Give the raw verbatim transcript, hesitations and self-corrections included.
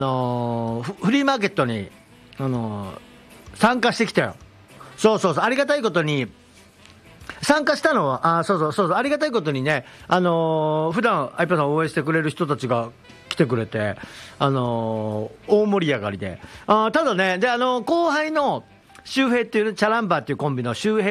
あのー、フリーマーケットに、あのー、参加してきたよ。そうそうそう、ありがたいことに参加したのは、あ、そうそうそうそう、ありがたいことにね、あのー、普段アイパさんを応援してくれる人たちが来てくれて、あのー、大盛り上がりで、あ、ただね、で、あのー、後輩の周平っていうチャランバーっていうコンビの周平